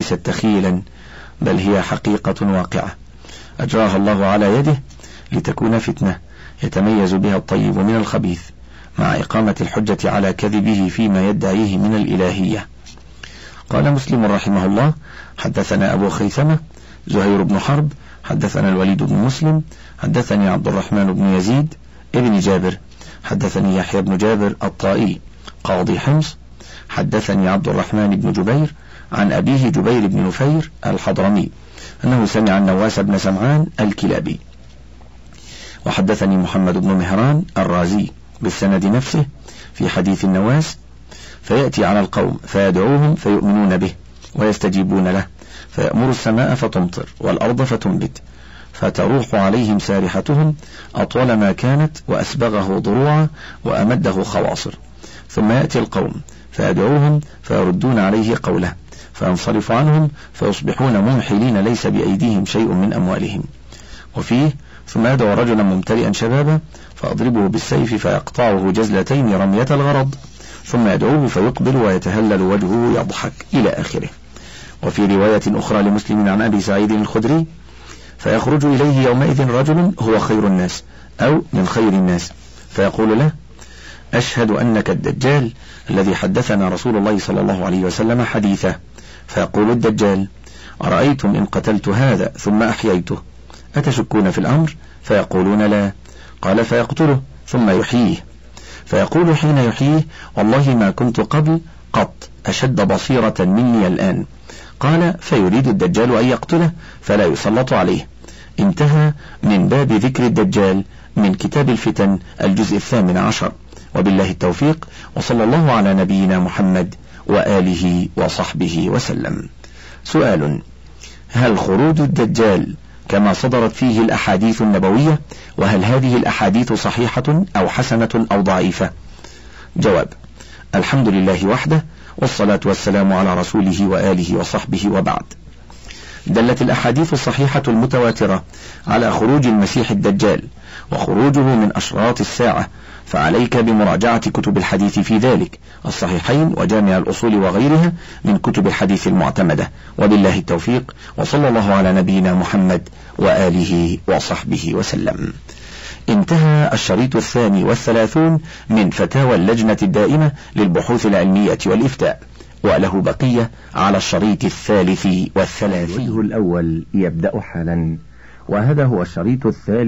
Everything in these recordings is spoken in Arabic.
ليست تخيلا، بل هي حقيقة واقعة أجراها الله على يده لتكون فتنة يتميز بها الطيب من الخبيث، مع إقامة الحجة على كذبه فيما يدعيه من الإلهية. قال مسلم رحمه الله: حدثنا أبو خيثمة زهير بن حرب حدثنا الوليد بن مسلم حدثني عبد الرحمن بن يزيد ابن جابر حدثني يحيى بن جابر الطائي قاضي حمص حدثني عبد الرحمن بن جبير عن أبيه جبير بن نفير الحضرمي أنه سمع النواس بن سمعان الكلابي. وحدثني محمد بن مهران الرازي بالسند نفسه في حديث النواس: فيأتي على القوم فيدعوهم فيؤمنون به ويستجيبون له، فيأمر السماء فتمطر والأرض فتنبت، فتروح عليهم سارحتهم أطول ما كانت، وأسبغه ضروعا وأمده خواصر. ثم يأتي القوم فيدعوهم فيردون عليه قوله، فينصرف عنهم فيصبحون ممحلين ليس بأيديهم شيء من أموالهم. وفيه: ثم يدعو رجلا ممتلئا شبابا فأضربه بالسيف فيقطعه جزلتين رمية الغرض، ثم يدعوه فيقبل ويتهلل وجهه يضحك، إلى آخره. وفي رواية أخرى لمسلم عن أبي سعيد الخدري: فيخرج إليه يومئذ رجل هو خير الناس أو من خير الناس، فيقول له: أشهد أنك الدجال الذي حدثنا رسول الله صلى الله عليه وسلم حديثه. فيقول الدجال: أرأيتم إن قتلت هذا ثم أحييته أتشكون في الأمر؟ فيقولون: لا. قال: فيقتله ثم يحييه، فيقول حين يحييه: والله ما كنت قبل قط أشد بصيرة مني الآن. قال: فيريد الدجال أن يقتله فلا يسلط عليه. انتهى من باب ذكر الدجال من كتاب الفتن الجزء 18. وبالله التوفيق، وصلى الله على نبينا محمد وآله وصحبه وسلم. سؤال: هل خروج الدجال كما صدرت فيه الأحاديث النبوية؟ وهل هذه الأحاديث صحيحة أو حسنة أو ضعيفة؟ جواب: الحمد لله وحده، والصلاة والسلام على رسوله وآله وصحبه، وبعد. دلت الأحاديث الصحيحة المتواترة على خروج المسيح الدجال، وخروجه من أشراط الساعة، فعليك بمراجعة كتب الحديث في ذلك، الصحيحين وجامع الأصول وغيرها من كتب الحديث المعتمدة. وبالله التوفيق، وصلى الله على نبينا محمد وآله وصحبه وسلم. انتهى الشريط 32 من فتاوى اللجنة الدائمة للبحوث العلمية والإفتاء، وله بقية على الشريط 33. الوجه الأول يبدأ حالا، وهذا هو الشريط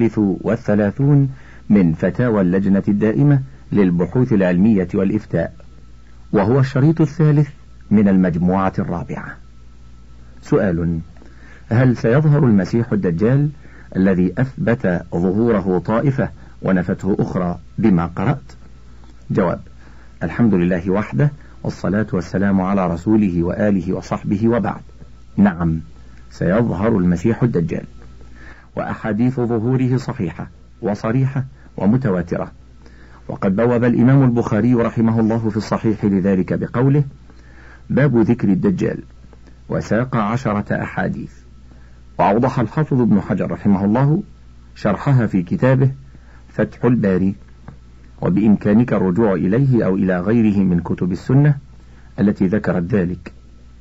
33 من فتاوى اللجنة الدائمة للبحوث العلمية والإفتاء، وهو الشريط 3 من المجموعة 4. سؤال: هل سيظهر المسيح الدجال الذي أثبت ظهوره طائفة ونفته أخرى بما قرأت؟ جواب: الحمد لله وحده، والصلاة والسلام على رسوله وآله وصحبه، وبعد. نعم، سيظهر المسيح الدجال، وأحاديث ظهوره صحيحة وصريحة ومتواترة. وقد بوب الإمام البخاري رحمه الله في الصحيح لذلك بقوله: باب ذكر الدجال، وساق 10 أحاديث. وأوضح الحافظ ابن حجر رحمه الله شرحها في كتابه فتح الباري، وبإمكانك الرجوع إليه أو إلى غيره من كتب السنة التي ذكرت ذلك.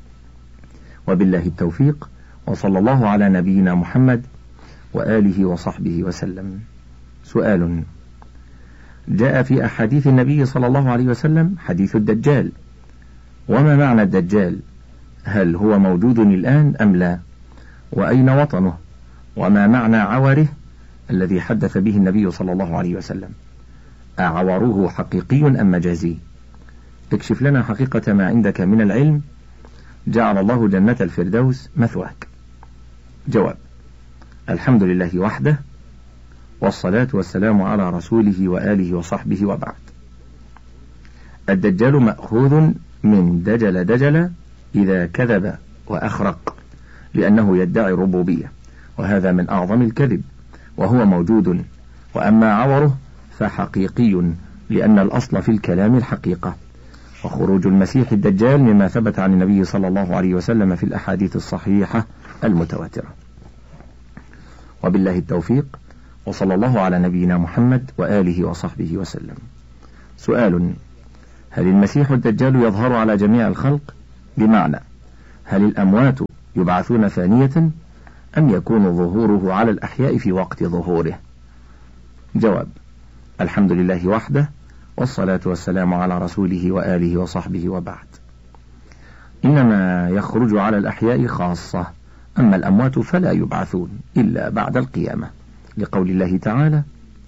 وبالله التوفيق، وصلى الله على نبينا محمد وآله وصحبه وسلم. سؤال: جاء في أحاديث النبي صلى الله عليه وسلم حديث الدجال، وما معنى الدجال؟ هل هو موجود الآن أم لا؟ وأين وطنه؟ وما معنى عوره الذي حدث به النبي صلى الله عليه وسلم؟ أعوره حقيقي أم مجازي؟ اكشف لنا حقيقة ما عندك من العلم، جعل الله جنة الفردوس مثواك. جواب: الحمد لله وحده، والصلاة والسلام على رسوله وآله وصحبه، وبعد. الدجال مأخوذ من دجل إذا كذب وأخرق، لأنه يدعي الربوبية، وهذا من أعظم الكذب، وهو موجود. وأما عوره فحقيقي، لأن الأصل في الكلام الحقيقة. وخروج المسيح الدجال مما ثبت عن النبي صلى الله عليه وسلم في الأحاديث الصحيحة المتواترة. وبالله التوفيق، وصلى الله على نبينا محمد وآله وصحبه وسلم. سؤال: هل المسيح الدجال يظهر على جميع الخلق؟ بمعنى: هل الأموات يبعثون ثانية أم يكون ظهوره على الأحياء في وقت ظهوره؟ جواب: الحمد لله وحده، والصلاة والسلام على رسوله وآله وصحبه، وبعد. إنما يخرج على الأحياء خاصة، أما الأموات فلا يبعثون إلا بعد القيامة، لقول الله تعالى: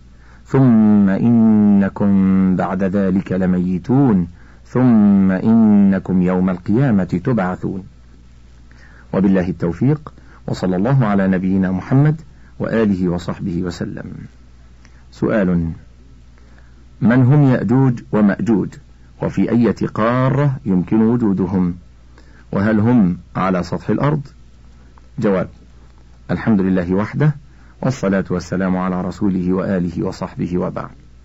ثم إنكم بعد ذلك لميتون ثم إنكم يوم القيامة تبعثون. وبالله التوفيق، وصلى الله على نبينا محمد وآله وصحبه وسلم. سؤال: من هم يأجوج ومأجوج، وفي أي قارة يمكن وجودهم، وهل هم على سطح الأرض؟ جواب: الحمد لله وحده، والصلاة والسلام على رسوله وآله وصحبه، وبعد.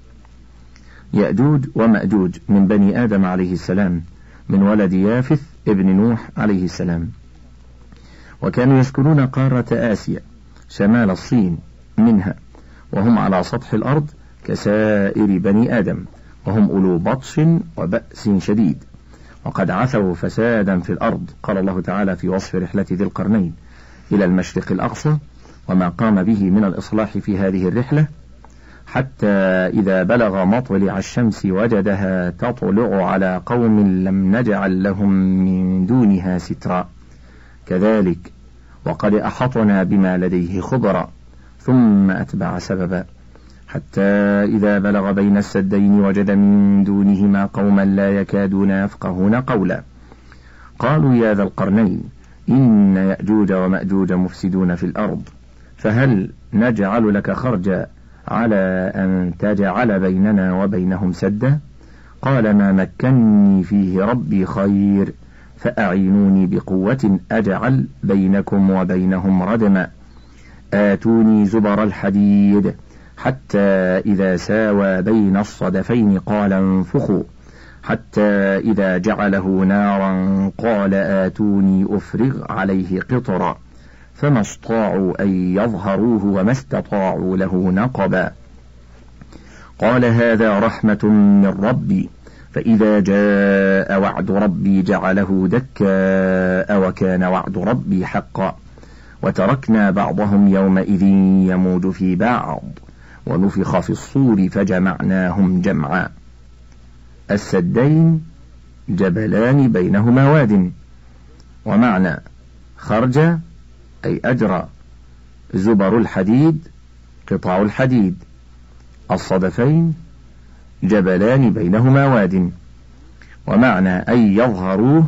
يأجوج ومأجوج من بني آدم عليه السلام، من ولد يافث ابن نوح عليه السلام، وكانوا يسكنون قارة آسيا شمال الصين منها، وهم على سطح الأرض كسائر بني آدم، وهم أولو بطش وبأس شديد، وقد عثوا فسادا في الأرض. قال الله تعالى في وصف رحلة ذي القرنين إلى المشرق الأقصى وما قام به من الإصلاح في هذه الرحلة: حتى إذا بلغ مطلع الشمس وجدها تطلع على قوم لم نجعل لهم من دونها سترا، كذلك وقد أحطنا بما لديه خبرا، ثم أتبع سببا، حتى إذا بلغ بين السدين وجد من دونهما قوما لا يكادون يفقهون قولا، قالوا يا ذا القرنين إن يأجوج ومأجوج مفسدون في الأرض، فهل نجعل لك خرجا على أن تجعل بيننا وبينهم سدا؟ قال ما مكني فيه ربي خير، فأعينوني بقوة أجعل بينكم وبينهم ردما، آتوني زبر الحديد حتى إذا ساوى بين الصدفين قال انفخوا، حتى إذا جعله نارا قال آتوني أفرغ عليه قطرا، فما استطاعوا أن يظهروه وما استطاعوا له نقبا. قال هذا رحمة من ربي، فإذا جاء وعد ربي جعله دكاء وكان وعد ربي حقا، وتركنا بعضهم يومئذ يموج في بعض، ونفخ في الصور فجمعناهم جمعا. السدين جبلان بينهما واد، ومعنى خرج أي أجرى، زبر الحديد قطع الحديد، الصدفين جبلان بينهما واد، ومعنى أن يظهروه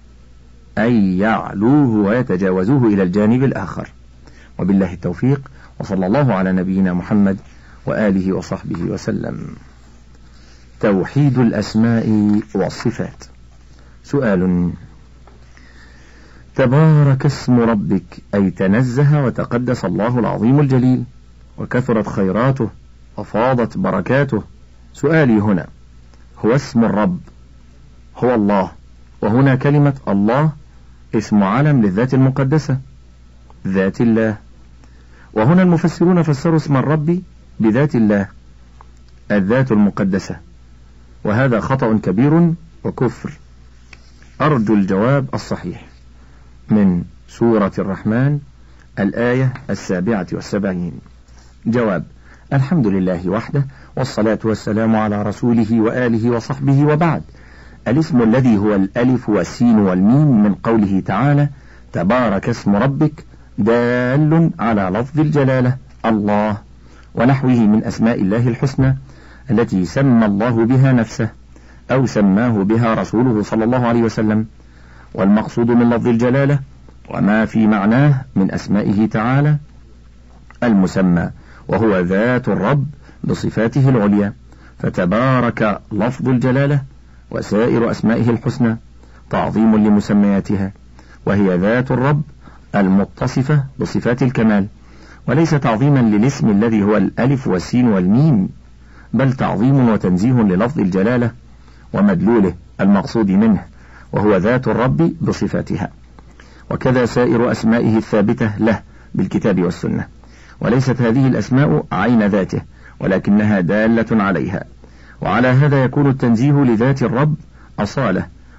أي يعلوه ويتجاوزوه إلى الجانب الآخر. وبالله التوفيق، وصلى الله على نبينا محمد وآله وصحبه وسلم. توحيد الأسماء والصفات. سؤال: تبارك اسم ربك، أي تنزه وتقدس الله العظيم الجليل، وكثرت خيراته وفاضت بركاته. سؤالي هنا: هو اسم الرب هو الله، وهنا كلمة الله اسم علم للذات المقدسة ذات الله، وهنا المفسرون فسروا اسم الرب بذات الله الذات المقدسة، وهذا خطأ كبير وكفر. أرجو الجواب الصحيح من سورة الرحمن الآية 77. جواب: الحمد لله وحده، والصلاة والسلام على رسوله وآله وصحبه، وبعد. الاسم الذي هو الألف والسين والميم من قوله تعالى تبارك اسم ربك دال على لفظ الجلالة الله ونحوه من أسماء الله الحسنى التي سمى الله بها نفسه أو سماه بها رسوله صلى الله عليه وسلم. والمقصود من لفظ الجلالة وما في معناه من أسمائه تعالى المسمى، وهو ذات الرب بصفاته العليا، فتبارك لفظ الجلالة وسائر أسمائه الحسنى تعظيم لمسمياتها، وهي ذات الرب المتصفة بصفات الكمال، وليس تعظيما للاسم الذي هو الألف والسين والميم، بل تعظيم وتنزيه للفظ الجلالة ومدلوله المقصود منه، وهو ذات الرب بصفاتها، وكذا سائر أسمائه الثابتة له بالكتاب والسنة. وليست هذه الأسماء عين ذاته، ولكنها دالة عليها، وعلى هذا يكون التنزيه لذات الرب أصالة،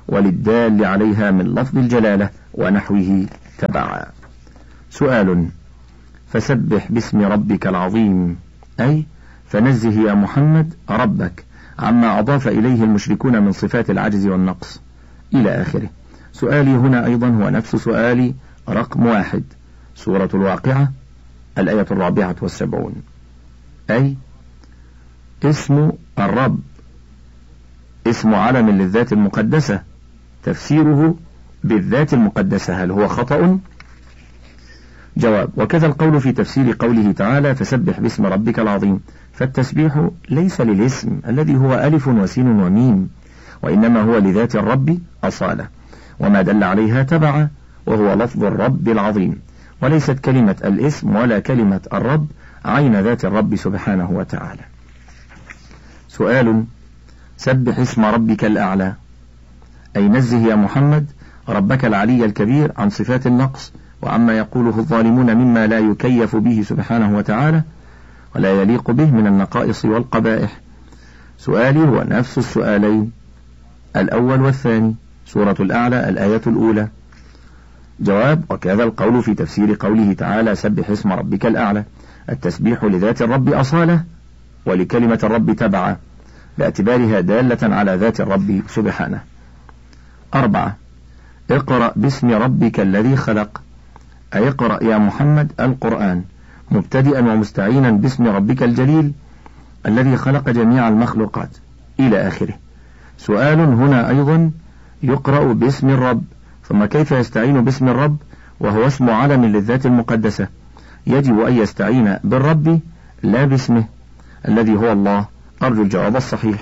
وللدال عليها من لفظ الجلالة ونحوه تبعا. سؤال: فسبح باسم ربك العظيم، أي فنزه يا محمد ربك عما أضاف إليه المشركون من صفات العجز والنقص إلى آخره. سؤالي هنا أيضا هو نفس سؤالي رقم 1، سورة الواقعة الآية 74، أي اسم الرب اسم علم للذات المقدسة، تفسيره بالذات المقدسة هل هو خطأ؟ جواب: وكذا القول في تفسير قوله تعالى فسبح باسم ربك العظيم، فالتسبيح ليس للاسم الذي هو ألف وسين وميم، وإنما هو لذات الرب أصالة، وما دل عليها تبع، وهو لفظ الرب العظيم، وليست كلمة الاسم ولا كلمة الرب عين ذات الرب سبحانه وتعالى. سؤال: سبح اسم ربك الأعلى، أي نزه يا محمد ربك العلي الكبير عن صفات النقص وعما يقوله الظالمون مما لا يكيف به سبحانه وتعالى ولا يليق به من النقائص والقبائح. سؤالي هو نفس السؤالين الأول والثاني، سورة الأعلى الآية الأولى. جواب: وكذا القول في تفسير قوله تعالى سبح اسم ربك الأعلى، التسبيح لذات الرب أصالة ولكلمة الرب تبعا، باعتبارها دالة على ذات الرب سبحانه. 4. اقرأ باسم ربك الذي خلق، أي اقرأ يا محمد القرآن مبتدئا ومستعينا باسم ربك الجليل الذي خلق جميع المخلوقات إلى آخره. سؤال هنا أيضا: يقرأ باسم الرب، ثم كيف يستعين باسم الرب وهو اسم علم للذات المقدسة؟ يجب أن يستعين بالرب لا باسمه الذي هو الله. أرجو الجواب الصحيح.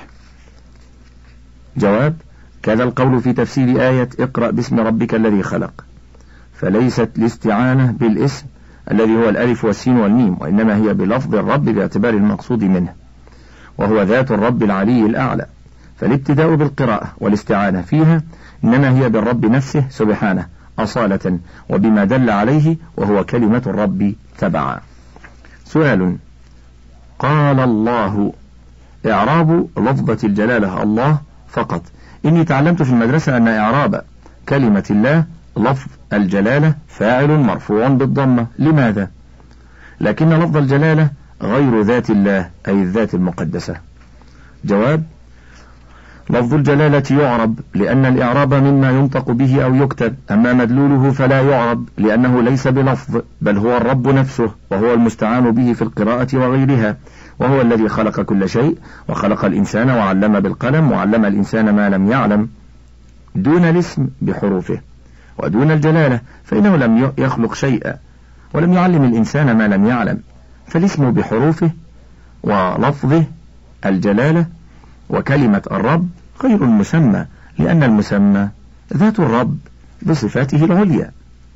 جواب: كذا القول في تفسير آية اقرأ باسم ربك الذي خلق، فليست الاستعانة بالاسم الذي هو الألف والسين والميم، وإنما هي بلفظ الرب باعتبار المقصود منه، وهو ذات الرب العلي الأعلى، فالابتداء بالقراءة والاستعانة فيها إنما هي بالرب نفسه سبحانه أصالة وبما دل عليه وهو كلمة الرب تبعا. سؤال: قال الله، إعراب لفظة الجلالة الله فقط. إني تعلمت في المدرسة أن إعراب كلمة الله لفظ الجلالة فاعل مرفوع بالضمة. لماذا؟ لكن لفظ الجلالة غير ذات الله أي الذات المقدسة. جواب: لفظ الجلالة يعرب لأن الإعراب مما ينطق به أو يكتب، أما مدلوله فلا يعرب لأنه ليس بلفظ بل هو الرب نفسه، وهو المستعان به في القراءة وغيرها، وهو الذي خلق كل شيء وخلق الإنسان وعلم بالقلم وعلم الإنسان ما لم يعلم، دون الاسم بحروفه، ودون الجلالة فإنه لم يخلق شيئا ولم يعلم الإنسان ما لم يعلم، فالاسم بحروفه ولفظه الجلالة، وكلمة الرب غير المسمى لأن المسمى ذات الرب بصفاته العليا.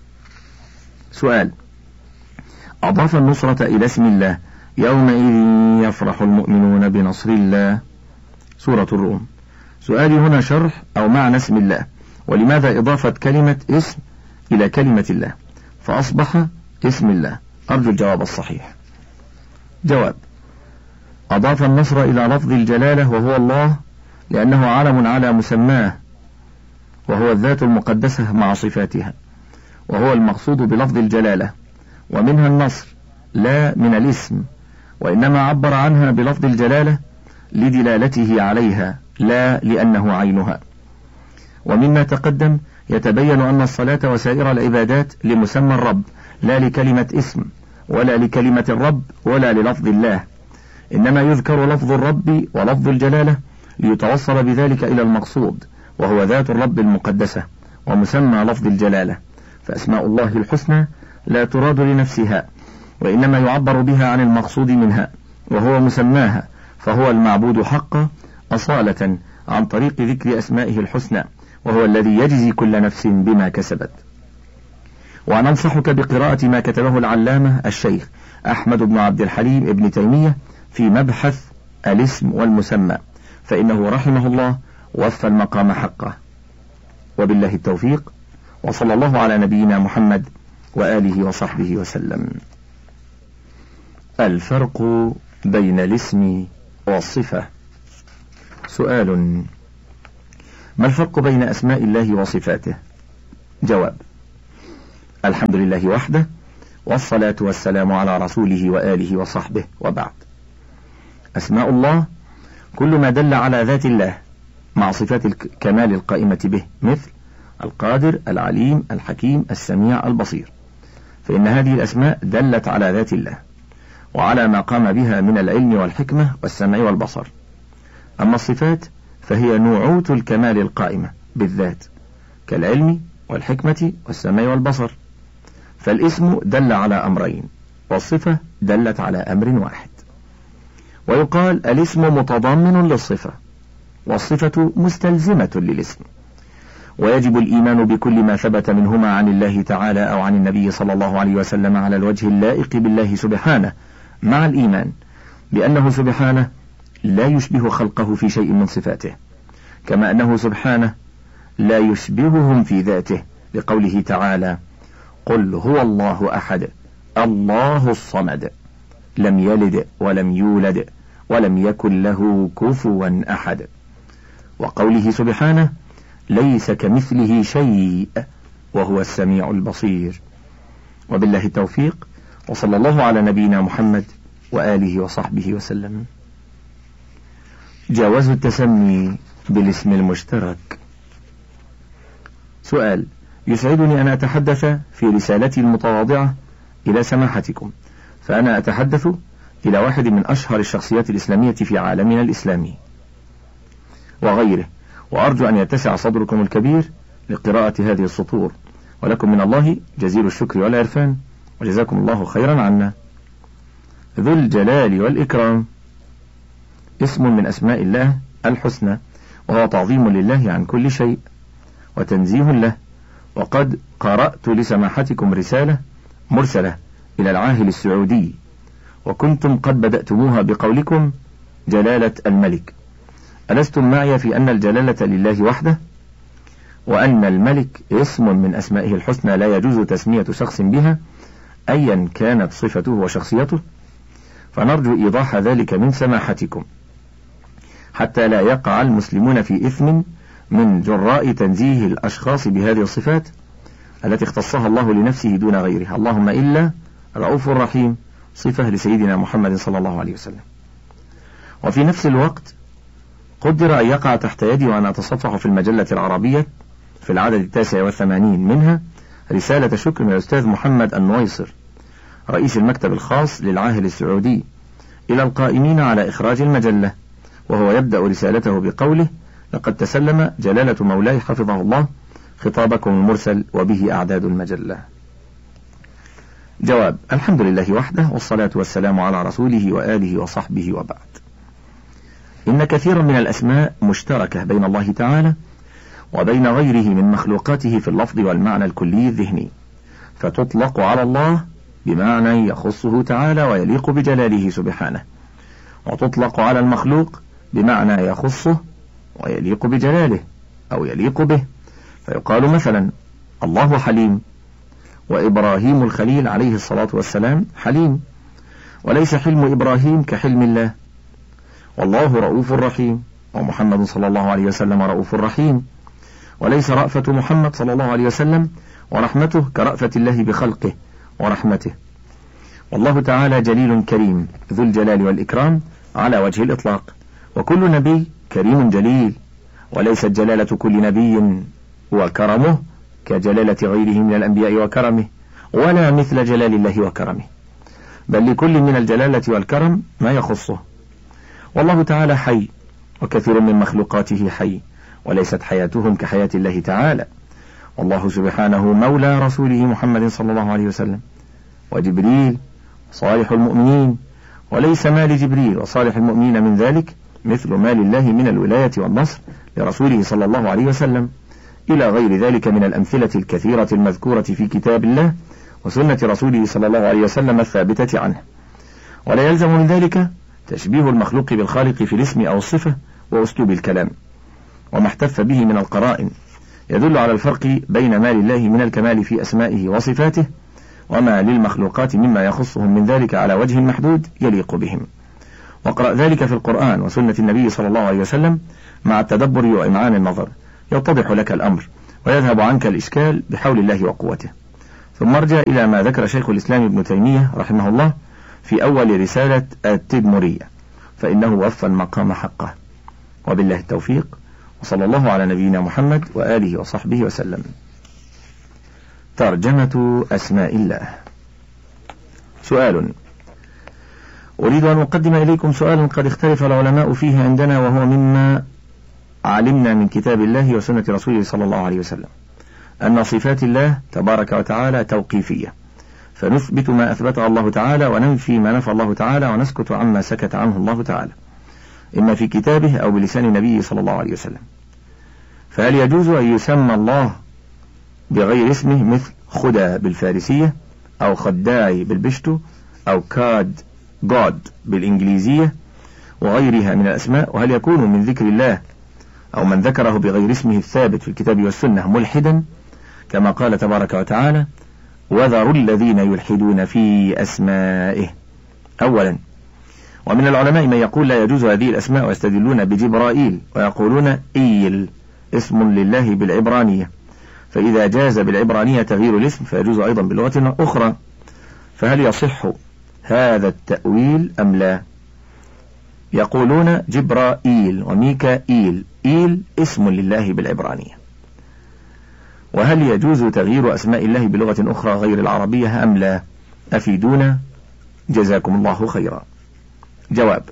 سؤال: أضاف النصرة إلى اسم الله، يومئذ يفرح المؤمنون بنصر الله، سورة الروم. سؤالي هنا شرح أو معنى اسم الله، ولماذا إضافة كلمة اسم إلى كلمة الله فأصبح اسم الله؟ أرجو الجواب الصحيح. جواب: أضاف النصر إلى لفظ الجلالة وهو الله لأنه علم على مسماه، وهو الذات المقدسة مع صفاتها، وهو المقصود بلفظ الجلالة، ومنها النصر لا من الاسم، وإنما عبر عنها بلفظ الجلالة لدلالته عليها لا لأنه عينها. ومما تقدم يتبين أن الصلاة وسائر العبادات لمسمى الرب لا لكلمة اسم ولا لكلمة الرب ولا للفظ الله، إنما يذكر لفظ الرب ولفظ الجلالة ليتوصل بذلك إلى المقصود، وهو ذات الرب المقدسة ومسمى لفظ الجلالة. فأسماء الله الحسنى لا تراد لنفسها، وإنما يعبر بها عن المقصود منها وهو مسماها، فهو المعبود حقا أصالة عن طريق ذكر أسمائه الحسنى، وهو الذي يجزي كل نفس بما كسبت. وننصحك بقراءة ما كتبه العلامة الشيخ أحمد بن عبد الحليم ابن تيمية في مبحث الاسم والمسمى، فإنه رحمه الله وفى المقام حقه. وبالله التوفيق، وصلى الله على نبينا محمد وآله وصحبه وسلم. الفرق بين الاسم والصفة. سؤال: ما الفرق بين أسماء الله وصفاته؟ جواب: الحمد لله وحده، والصلاة والسلام على رسوله وآله وصحبه، وبعد. أسماء الله كل ما دل على ذات الله مع صفات الكمال القائمة به، مثل القادر، العليم، الحكيم، السميع، البصير، فإن هذه الأسماء دلت على ذات الله وعلى ما قام بها من العلم والحكمة والسمع والبصر. أما الصفات فهي نعوت الكمال القائمة بالذات كالعلم والحكمة والسمع والبصر، فالاسم دل على أمرين والصفة دلت على أمر واحد. ويقال الاسم متضمن للصفة والصفة مستلزمة للاسم، ويجب الإيمان بكل ما ثبت منهما عن الله تعالى أو عن النبي صلى الله عليه وسلم على الوجه اللائق بالله سبحانه، مع الإيمان بأنه سبحانه لا يشبه خلقه في شيء من صفاته، كما أنه سبحانه لا يشبههم في ذاته، لقوله تعالى: قل هو الله أحد الله الصمد لم يلد ولم يولد ولم يكن له كفوا أحد، وقوله سبحانه: ليس كمثله شيء وهو السميع البصير. وبالله التوفيق، وصلى الله على نبينا محمد وآله وصحبه وسلم. جواز التسمي بالاسم المشترك. سؤال: يسعدني أن أتحدث في رسالتي المتواضعة إلى سماحتكم، فأنا أتحدث إلى واحد من أشهر الشخصيات الإسلامية في عالمنا الإسلامي وغيره، وأرجو أن يتسع صدركم الكبير لقراءة هذه السطور، ولكم من الله جزيل الشكر والعرفان، وجزاكم الله خيرا عنا. ذو الجلال والإكرام اسم من أسماء الله الحسنى، وهو تعظيم لله عن كل شيء وتنزيه له. وقد قرأت لسماحتكم رسالة مرسلة إلى العاهل السعودي، وكنتم قد بدأتموها بقولكم: جلالة الملك. ألستم معي في أن الجلالة لله وحده، وأن الملك اسم من أسمائه الحسنى لا يجوز تسمية شخص بها أيا كانت صفته وشخصيته؟ فنرجو إيضاح ذلك من سماحتكم حتى لا يقع المسلمون في إثم من جراء تنزيه الأشخاص بهذه الصفات التي اختصها الله لنفسه دون غيره، اللهم إلا رؤوف رحيم، صفة لسيدنا محمد صلى الله عليه وسلم. وفي نفس الوقت قدر أن يقع تحت يدي وأنا أتصفح في المجلة العربية في العدد 89 منها رسالة شكر من الأستاذ محمد النويصر رئيس المكتب الخاص للعاهل السعودي إلى القائمين على إخراج المجلة، وهو يبدأ رسالته بقوله: لقد تسلم جلالة مولاي حفظه الله خطابكم المرسل وبه أعداد المجلة. جواب: الحمد لله وحده، والصلاة والسلام على رسوله وآله وصحبه، وبعد. إن كثيرا من الأسماء مشتركة بين الله تعالى وبين غيره من مخلوقاته في اللفظ والمعنى الكلي الذهني، فتطلق على الله بمعنى يخصه تعالى ويليق بجلاله سبحانه، وتطلق على المخلوق بمعنى يخصه ويليق بجلاله أو يليق به، فيقال مثلا: الله حليم، وإبراهيم الخليل عليه الصلاة والسلام حليم، وليس حلم إبراهيم كحلم الله. والله رؤوف رحيم، ومحمد صلى الله عليه وسلم رؤوف رحيم، وليس رأفة محمد صلى الله عليه وسلم ورحمته كرأفة الله بخلقه ورحمته. والله تعالى جليل كريم ذو الجلال والإكرام على وجه الإطلاق، وكل نبي كريم جليل، وليست جلالة كل نبي وكرمه كجلالة غيره من الأنبياء وكرمه، ولا مثل جلال الله وكرمه، بل لكل من الجلالة والكرم ما يخصه. والله تعالى حي، وكثير من مخلوقاته حي، وليست حياتهم كحياة الله تعالى. والله سبحانه مولى رسوله محمد صلى الله عليه وسلم وجبريل صالح المؤمنين، وليس ما لجبريل وصالح المؤمنين من ذلك مثل ما لله من الولاية والنصر لرسوله صلى الله عليه وسلم، إلى غير ذلك من الأمثلة الكثيرة المذكورة في كتاب الله وسنة رسوله صلى الله عليه وسلم الثابتة عنه. ولا يلزم من ذلك تشبيه المخلوق بالخالق في الاسم أو الصفة وأسلوب الكلام، وما احتف به من القرائن يدل على الفرق بين ما لله من الكمال في أسمائه وصفاته وما للمخلوقات مما يخصهم من ذلك على وجه محدود يليق بهم. واقرأ ذلك في القرآن وسنة النبي صلى الله عليه وسلم مع التدبر وإمعان النظر، يتضح لك الأمر ويذهب عنك الإشكال بحول الله وقوته. ثم ارجع إلى ما ذكر شيخ الإسلام ابن تيمية رحمه الله في أول رسالة التدمرية، فإنه وفى المقام حقه. وبالله التوفيق، وصلى الله على نبينا محمد وآله وصحبه وسلم. ترجمة أسماء الله. سؤال: أريد أن أقدم إليكم سؤالا قد اختلف العلماء فيه عندنا، وهو مما علمنا من كتاب الله وسنة رسوله صلى الله عليه وسلم، أن صفات الله تبارك وتعالى توقيفية، فنثبت ما أثبته الله تعالى وننفي ما نفى الله تعالى ونسكت عما سكت عنه الله تعالى، إما في كتابه أو بلسان النبي صلى الله عليه وسلم. فهل يجوز أن يسمى الله بغير اسمه، مثل خدا بالفارسية، أو خداعي بالبشتو، أو God بالإنجليزية وغيرها من الأسماء؟ وهل يكون من ذكر الله أو من ذكره بغير اسمه الثابت في الكتاب والسنة ملحدا، كما قال تبارك وتعالى: وذروا الذين يلحدون في أسمائه؟ أولا، ومن العلماء من يقول لا يجوز هذه الأسماء، ويستدلون بجبرائيل ويقولون إيل اسم لله بالعبرانية، فإذا جاز بالعبرانية تغيير الاسم فيجوز أيضا بلغة أخرى، فهل يصح هذا التأويل أم لا؟ يقولون جبرائيل وميكائيل، إيل اسم لله بالعبرانية. وهل يجوز تغيير أسماء الله بلغة أخرى غير العربية أم لا؟ أفيدونا جزاكم الله خيرا. جواب: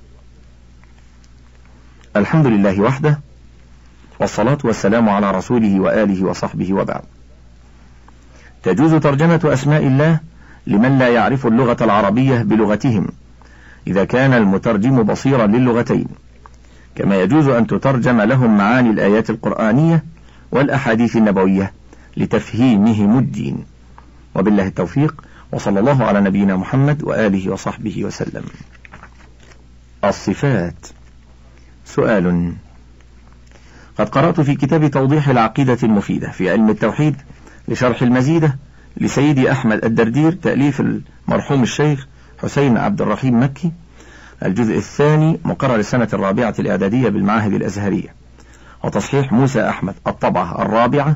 الحمد لله وحده، والصلاة والسلام على رسوله وآله وصحبه، وبعد. تجوز ترجمة أسماء الله لمن لا يعرف اللغة العربية بلغتهم، إذا كان المترجم بصيرا للغتين، كما يجوز أن تترجم لهم معاني الآيات القرآنية والأحاديث النبوية لتفهيمهم الدين. وبالله التوفيق، وصلى الله على نبينا محمد وآله وصحبه وسلم. الصفات. سؤال: قد قرأت في كتاب توضيح العقيدة المفيدة في علم التوحيد لشرح المزيدة لسيدي أحمد الدردير، تأليف المرحوم الشيخ حسين عبد الرحيم مكي، الجزء الثاني، مقرر السنة الرابعة الإعدادية بالمعاهد الأزهرية، وتصحيح موسى أحمد، الطبعة الرابعة،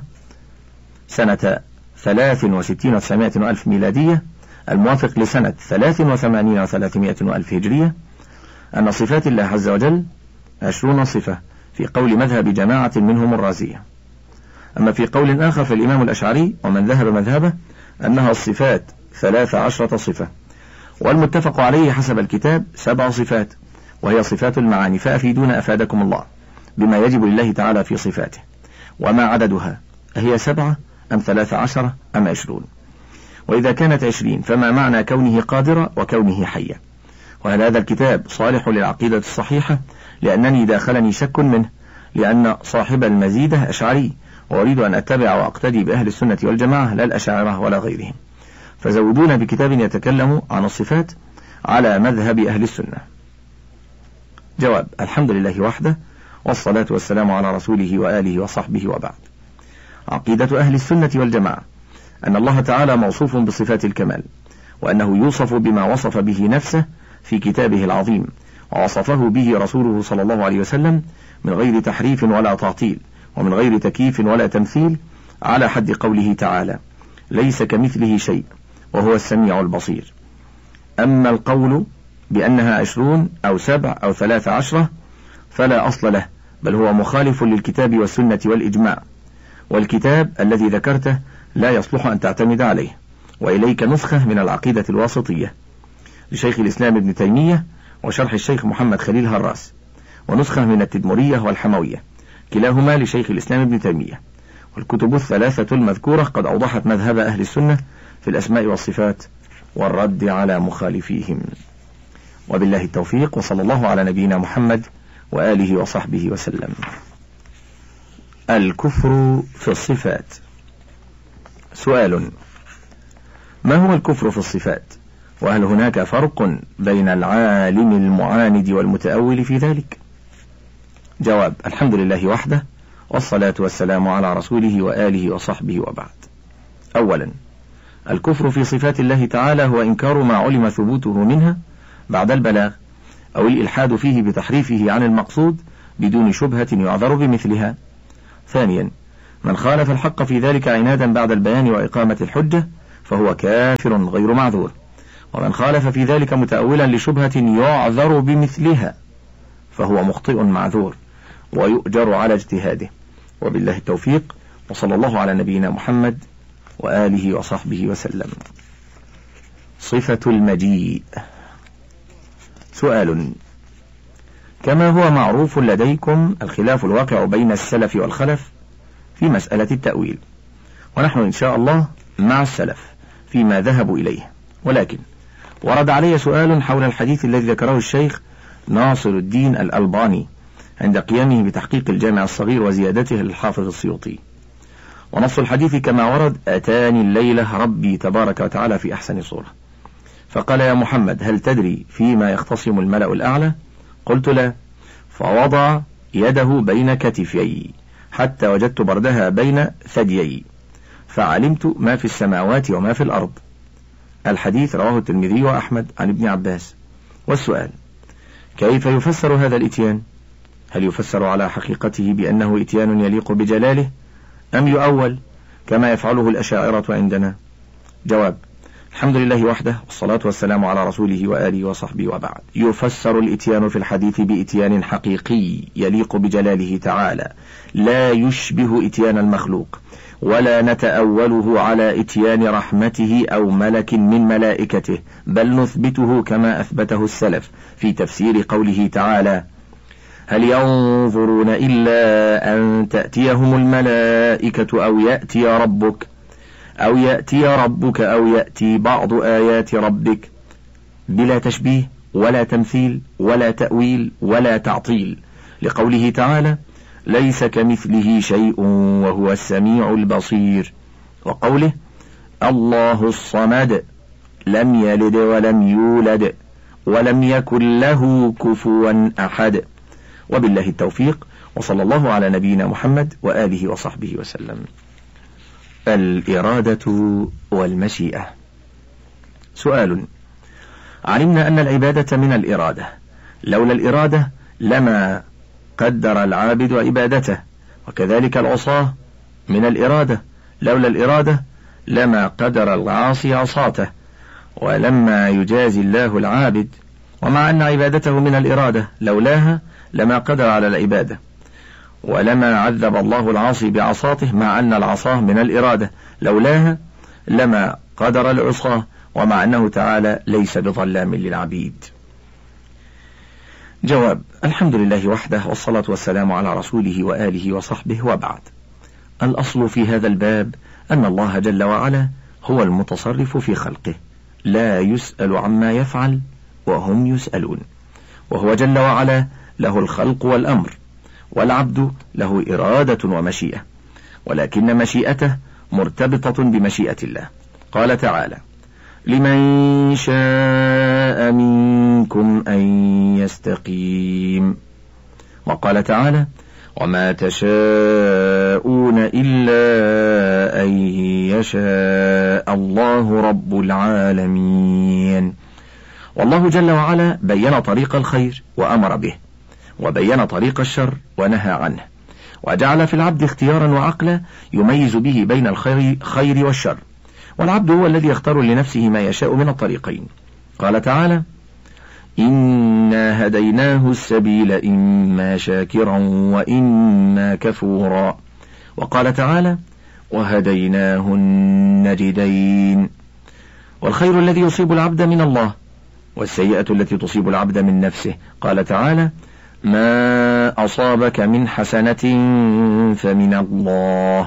سنة 63 و900 ألف ميلادية، الموافق لسنة 83 و300 ألف هجرية، أن صفات الله عز وجل 20 صفة، في قول مذهب جماعة منهم الرازية. أما في قول آخر فالإمام الأشعري ومن ذهب مذهبه أنها الصفات 13 صفة، والمتفق عليه حسب الكتاب 7 صفات، وهي صفات المعاني. فأفيدونا أفادكم الله بما يجب لله تعالى في صفاته، وما عددها؟ أهي 7 أم 13 أم 20؟ وإذا كانت 20 فما معنى كونه قادرة وكونه حية؟ وهل هذا الكتاب صالح للعقيدة الصحيحة؟ لأنني داخلني شك منه، لأن صاحب المزيدة أشعري، وأريد أن أتبع وأقتدي بأهل السنة والجماعة لا الأشاعرة ولا غيرهم، فزودونا بكتاب يتكلم عن الصفات على مذهب أهل السنة. جواب: الحمد لله وحده، والصلاة والسلام على رسوله وآله وصحبه، وبعد. عقيدة أهل السنة والجماعة أن الله تعالى موصوف بصفات الكمال، وأنه يوصف بما وصف به نفسه في كتابه العظيم، ووصفه به رسوله صلى الله عليه وسلم، من غير تحريف ولا تعطيل، ومن غير تكييف ولا تمثيل، على حد قوله تعالى: ليس كمثله شيء وهو السميع البصير. أما القول بأنها 20 أو 7 أو 13 فلا أصل له، بل هو مخالف للكتاب والسنة والإجماع، والكتاب الذي ذكرته لا يصلح أن تعتمد عليه. وإليك نسخة من العقيدة الواسطية لشيخ الإسلام ابن تيمية وشرح الشيخ محمد خليل هراس، ونسخة من التدمرية والحموية، كلاهما لشيخ الإسلام ابن تيمية. والكتب الثلاثة المذكورة قد أوضحت مذهب أهل السنة في الأسماء والصفات والرد على مخالفيهم. وبالله التوفيق، وصلى الله على نبينا محمد وآله وصحبه وسلم. الكفر في الصفات. سؤال: ما هو الكفر في الصفات؟ وهل هناك فرق بين العالم المعاند والمتأول في ذلك؟ جواب: الحمد لله وحده، والصلاة والسلام على رسوله وآله وصحبه، وبعد. أولا، الكفر في صفات الله تعالى هو إنكار ما علم ثبوته منها بعد البلاغ، أو الإلحاد فيه بتحريفه عن المقصود بدون شبهة يعذر بمثلها. ثانيا، من خالف الحق في ذلك عنادا بعد البيان وإقامة الحجة فهو كافر غير معذور، ومن خالف في ذلك متأولا لشبهة يعذر بمثلها فهو مخطئ معذور ويؤجر على اجتهاده. وبالله التوفيق، وصلى الله على نبينا محمد وآله وصحبه وسلم. صفة المجيء. سؤال: كما هو معروف لديكم الخلاف الواقع بين السلف والخلف في مسألة التأويل، ونحن إن شاء الله مع السلف فيما ذهبوا إليه، ولكن ورد علي سؤال حول الحديث الذي ذكره الشيخ ناصر الدين الألباني عند قيامه بتحقيق الجامع الصغير وزيادته للحافظ السيوطي. ونص الحديث كما ورد: أتاني الليلة ربي تبارك وتعالى في أحسن صورة، فقال: يا محمد هل تدري فيما يختصم الملأ الأعلى؟ قلت: لا. فوضع يده بين كتفي حتى وجدت بردها بين ثديي، فعلمت ما في السماوات وما في الأرض. الحديث رواه الترمذي وأحمد عن ابن عباس. والسؤال: كيف يفسر هذا الإتيان؟ هل يفسر على حقيقته بأنه إتيان يليق بجلاله، أم يؤول كما يفعله الأشاعرة عندنا؟ جواب: الحمد لله وحده، والصلاة والسلام على رسوله وآله وصحبه، وبعد. يفسر الإتيان في الحديث بإتيان حقيقي يليق بجلاله تعالى، لا يشبه إتيان المخلوق، ولا نتأوله على إتيان رحمته أو ملك من ملائكته، بل نثبته كما أثبته السلف في تفسير قوله تعالى: هل ينظرون إلا أن تأتيهم الملائكة أو يأتي ربك أو يأتي بعض آيات ربك، بلا تشبيه ولا تمثيل ولا تأويل ولا تعطيل، لقوله تعالى: ليس كمثله شيء وهو السميع البصير، وقوله: الله الصمد لم يلد ولم يولد ولم يكن له كفوا أحد. وبالله التوفيق، وصلى الله على نبينا محمد وآله وصحبه وسلم. الإرادة والمشيئة. سؤال: علمنا أن العبادة من الإرادة، لولا الإرادة لما قدر العابد عبادته، وكذلك العصاة من الإرادة، لولا الإرادة لما قدر العاصي عصاته، ولما يجازي الله العابد، ومع أن عبادته من الإرادة لولاها لما قدر على العبادة، ولما عذب الله العاصي بعصاته، مع أن العصاه من الإرادة لولاها لما قدر العصاه، ومع أنه تعالى ليس بظلام للعبيد. جواب: الحمد لله وحده، والصلاة والسلام على رسوله وآله وصحبه، وبعد. الأصل في هذا الباب أن الله جل وعلا هو المتصرف في خلقه، لا يسأل عما يفعل وهم يسألون، وهو جل وعلا له الخلق والأمر، والعبد له إرادة ومشيئة، ولكن مشيئته مرتبطة بمشيئة الله. قال تعالى: لمن شاء منكم أن يستقيم. وقال تعالى: وما تشاءون إلا أن يشاء الله رب العالمين. والله جل وعلا بين طريق الخير وأمر به، وبين طريق الشر ونهى عنه، وجعل في العبد اختيارا وعقلا يميز به بين الخير والشر، والعبد هو الذي يختار لنفسه ما يشاء من الطريقين. قال تعالى: إنا هديناه السبيل إما شاكرا وإما كفورا. وقال تعالى: وهديناه النجدين. والخير الذي يصيب العبد من الله، والسيئة التي تصيب العبد من نفسه. قال تعالى: ما أصابك من حسنة فمن الله،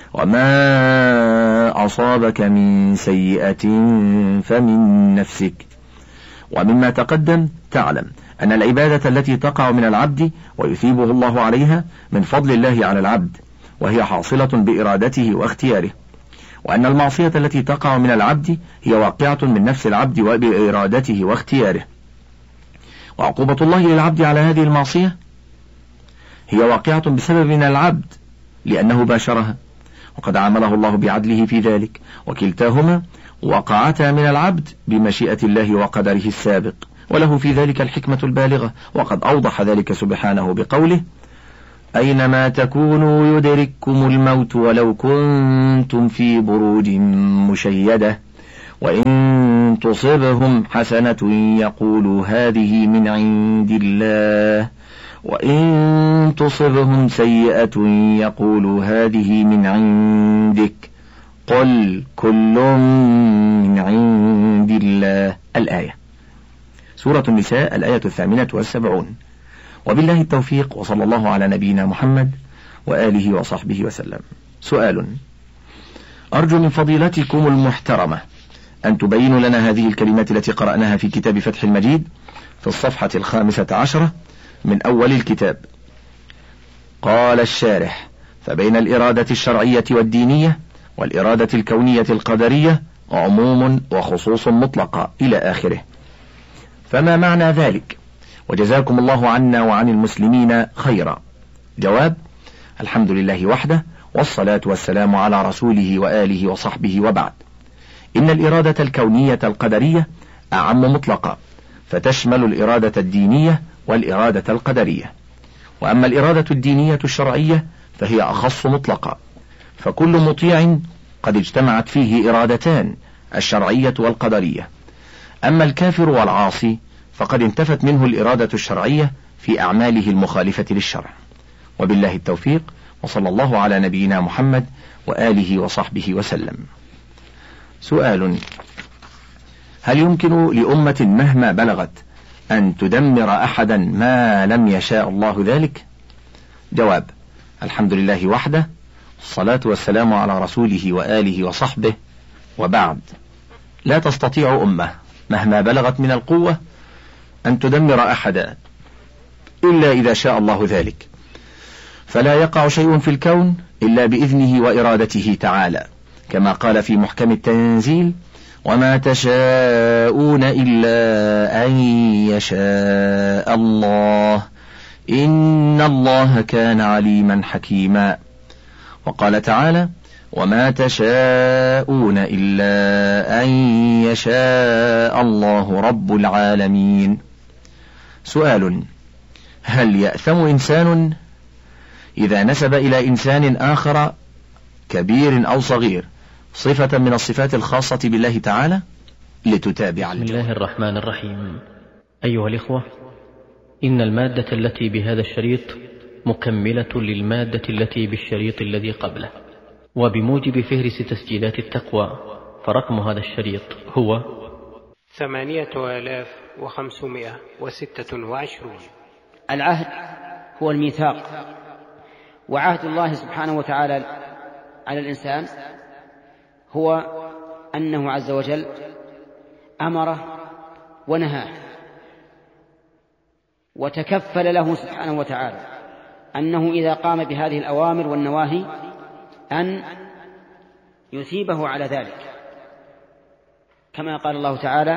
وما أصابك من سيئة فمن نفسك. ومما تقدم تعلم أن العبادة التي تقع من العبد ويثيبه الله عليها من فضل الله على العبد، وهي حاصلة بإرادته واختياره، وأن المعصية التي تقع من العبد هي واقعة من نفس العبد وبإرادته واختياره، وعقوبة الله للعبد على هذه المعصية هي واقعة بسبب من العبد لأنه باشرها، وقد عامله الله بعدله في ذلك، وكلتاهما وقعتا من العبد بمشيئة الله وقدره السابق، وله في ذلك الحكمة البالغة، وقد أوضح ذلك سبحانه بقوله: أينما تكونوا يدرككم الموت ولو كنتم في بروج مشيدة وإن تصبهم حسنة يقولوا هذه من عند الله وإن تصبهم سيئة يقولوا هذه من عندك قل كل من عند الله. الآية. سورة النساء الآية 78. وبالله التوفيق، وصلى الله على نبينا محمد وآله وصحبه وسلم. سؤال: أرجو من فضيلتكم المحترمة أن تبينوا لنا هذه الكلمات التي قرأناها في كتاب فتح المجيد في الصفحة 15 من أول الكتاب. قال الشارح: فبين الإرادة الشرعية والدينية والإرادة الكونية القدرية عموم وخصوص مطلقة إلى آخره، فما معنى ذلك؟ وجزاكم الله عنا وعن المسلمين خيرا. جواب: الحمد لله وحده، والصلاة والسلام على رسوله وآله وصحبه، وبعد. إن الإرادة الكونية القدرية أعم مطلقة، فتشمل الإرادة الدينية والإرادة القدرية. وأما الإرادة الدينية الشرعية فهي أخص مطلقة، فكل مطيع قد اجتمعت فيه إرادتان، الشرعية والقدرية. أما الكافر والعاصي فقد انتفت منه الإرادة الشرعية في أعماله المخالفة للشرع. وبالله التوفيق، وصلى الله على نبينا محمد وآله وصحبه وسلم. سؤال: هل يمكن لأمة مهما بلغت أن تدمر أحدا ما لم يشاء الله ذلك؟ جواب: الحمد لله وحده، الصلاة والسلام على رسوله وآله وصحبه، وبعد. لا تستطيع أمة مهما بلغت من القوة أن تدمر أحدا إلا إذا شاء الله ذلك، فلا يقع شيء في الكون إلا بإذنه وإرادته تعالى، كما قال في محكم التنزيل: وما تشاءون إلا أن يشاء الله إن الله كان عليما حكيما. وقال تعالى: وما تشاءون إلا أن يشاء الله رب العالمين. سؤال: هل يأثم إنسان إذا نسب إلى إنسان آخر كبير أو صغير صفة من الصفات الخاصة بالله تعالى؟ لتتابع. بسم الله الرحمن الرحيم. أيها الإخوة، إن المادة التي بهذا الشريط مكملة للمادة التي بالشريط الذي قبله، وبموجب فهرس تسجيلات التقوى، فرقم هذا الشريط هو 8526. العهد هو الميثاق، وعهد الله سبحانه وتعالى على الإنسان هو أنه عز وجل أمره ونهاه، وتكفل له سبحانه وتعالى أنه إذا قام بهذه الأوامر والنواهي أن يثيبه على ذلك، كما قال الله تعالى: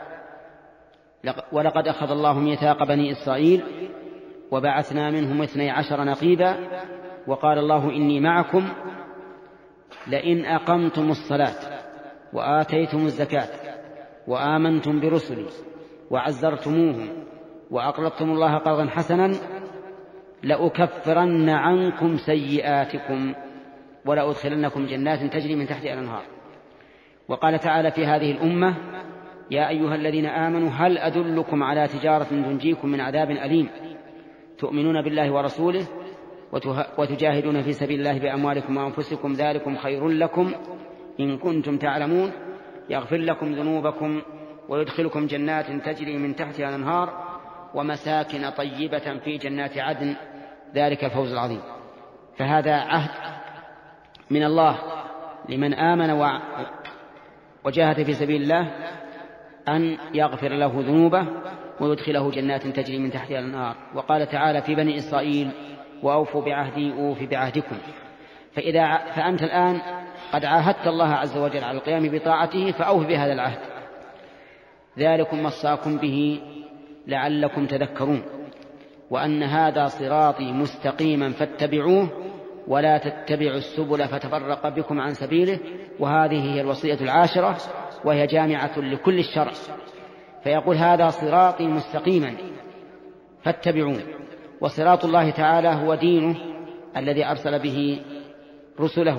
ولقد أخذ الله ميثاق بني إسرائيل وبعثنا منهم 12 نقيبا وقال الله إني معكم لئن أقمتم الصلاة وآتيتم الزكاة وآمنتم برسلي وعزرتموهم وأقرضتم الله قرضا حسنا لأكفرن عنكم سيئاتكم ولأدخلنكم جنات تجري من تحتها الأنهار. وقال تعالى في هذه الأمة: يا أيها الذين آمنوا هل أدلكم على تجارة تنجيكم من عذاب أليم تؤمنون بالله ورسوله وتجاهدون في سبيل الله بأموالكم وأنفسكم ذلكم خير لكم إن كنتم تعلمون يغفر لكم ذنوبكم ويدخلكم جنات تجري من تحتها الأنهار ومساكن طيبة في جنات عدن ذلك الفوز العظيم. فهذا عهد من الله لمن آمن وجاهد في سبيل الله أن يغفر له ذنوبه ويدخله جنات تجري من تحتها الأنهار. وقال تعالى في بني إسرائيل: وأوفوا بعهدي أوف بعهدكم. فأنت الآن قد عاهدت الله عز وجل على القيام بطاعته فأوف بهذا العهد، ذلكم وصاكم به لعلكم تذكرون، وأن هذا صراطي مستقيما فاتبعوه ولا تتبعوا السبل فتفرق بكم عن سبيله. وهذه هي الوصية العاشرة، وهي جامعة لكل الشرع. فيقول: هذا صراطي مستقيما فاتبعوه وصراط الله تعالى هو دينه الذي أرسل به رسله،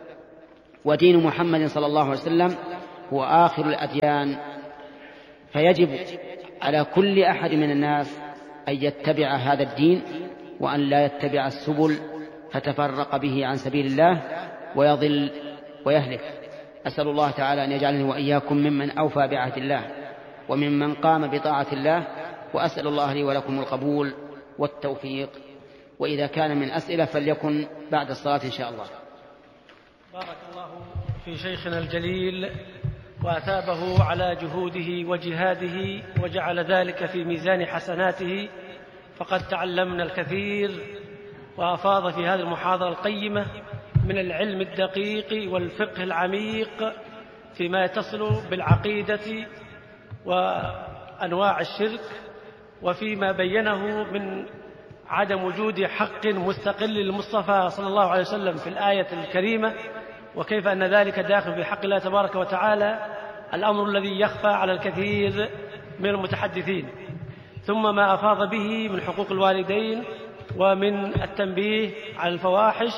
ودين محمد صلى الله عليه وسلم هو آخر الأديان. فيجب على كل أحد من الناس أن يتبع هذا الدين، وأن لا يتبع السبل فتفرق به عن سبيل الله ويضل ويهلك. أسأل الله تعالى أن يجعلني وإياكم ممن أوفى بعهد الله وممن قام بطاعة الله، وأسأل الله لي ولكم القبول والتوفيق. وإذا كان من أسئلة فليكن بعد الصلاة إن شاء الله. بارك الله في شيخنا الجليل وأثابه على جهوده وجهاده وجعل ذلك في ميزان حسناته، فقد تعلمنا الكثير وأفاض في هذه المحاضرة القيمة من العلم الدقيق والفقه العميق فيما يتصل بالعقيدة وأنواع الشرك، وفيما بينه من عدم وجود حق مستقل للمصطفى صلى الله عليه وسلم في الآية الكريمة، وكيف أن ذلك داخل في حق الله تبارك وتعالى، الأمر الذي يخفى على الكثير من المتحدثين. ثم ما أفاض به من حقوق الوالدين ومن التنبيه على الفواحش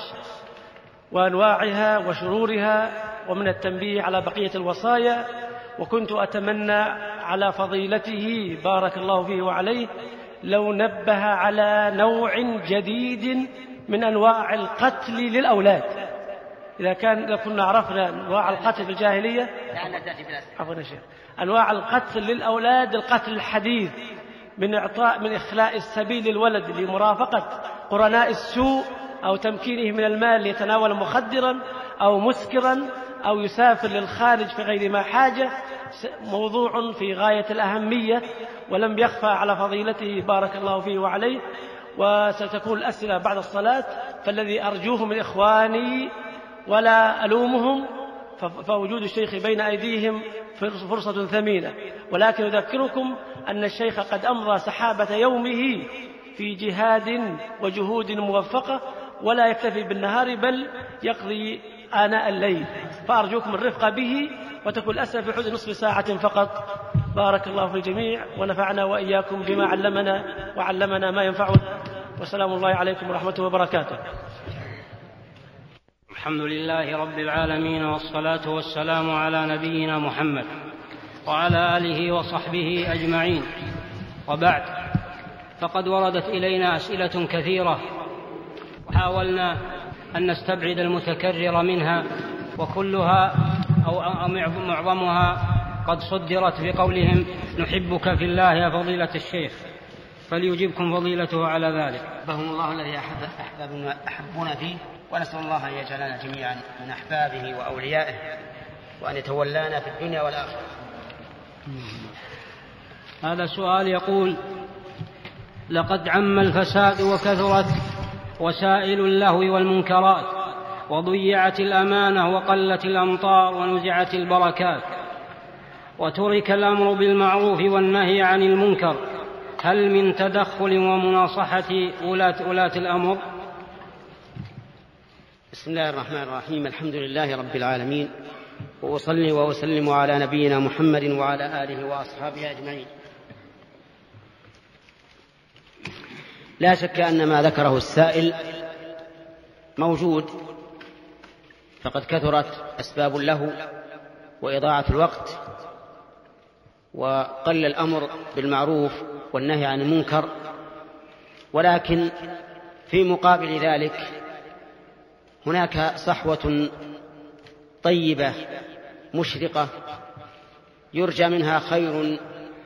وأنواعها وشرورها، ومن التنبيه على بقية الوصايا. وكنت أتمنى على فضيلته بارك الله فيه وعليه لو نبه على نوع جديد من أنواع القتل للأولاد. إذا كنا عرفنا أنواع القتل في الجاهلية، عفوا يا شيخ، أنواع القتل للأولاد، القتل الحديث من إخلاء السبيل للولد لمرافقة قرناء السوء، أو تمكينه من المال ليتناول مخدرا أو مسكرا أو يسافر للخارج في غير ما حاجة، موضوع في غاية الأهمية ولم يخفى على فضيلته بارك الله فيه وعليه. وستكون الأسئلة بعد الصلاة، فالذي أرجوه من إخواني ولا ألومهم فوجود الشيخ بين أيديهم فرصة ثمينة، ولكن أذكركم أن الشيخ قد أمضى سحابة يومه في جهاد وجهود موفقة، ولا يكتفي بالنهار بل يقضي آناء الليل، فأرجوكم الرفق به وتكون الأسئلة في حدود نصف ساعة فقط. بارك الله في الجميع ونفعنا وإياكم بما علمنا وعلمنا ما ينفعنا، وسلام الله عليكم ورحمته وبركاته. الحمد لله رب العالمين، والصلاة والسلام على نبينا محمد وعلى آله وصحبه أجمعين، وبعد. فقد وردت إلينا أسئلة كثيرة، وحاولنا أن نستبعد المتكرر منها، وكلها أو معظمها قد صدرت بقولهم نحبك في الله يا فضيلة الشيخ، فليجيبكم فضيلته على ذلك. أحبهم الله الذي أحبنا فيه، ونسأل الله أن يجعلنا جميعا من أحبابه وأوليائه، وأن يتولانا في الدنيا والآخرة. هذا سؤال يقول: لقد عم الفساد وكثرت وسائل اللهو والمنكرات، وضيعت الأمانة وقلت الأمطار ونزعت البركات، وترك الأمر بالمعروف والنهي عن المنكر، هل من تدخل ومناصحة ولاة الأمر؟ بسم الله الرحمن الرحيم، الحمد لله رب العالمين، وأصلي وأسلم على نبينا محمد وعلى آله وأصحابه أجمعين. لا شك أن ما ذكره السائل موجود، فقد كثرت أسباب اللهو وإضاعة الوقت، وقل الأمر بالمعروف والنهي عن المنكر. ولكن في مقابل ذلك هناك صحوة طيبة مشرقة يرجى منها خير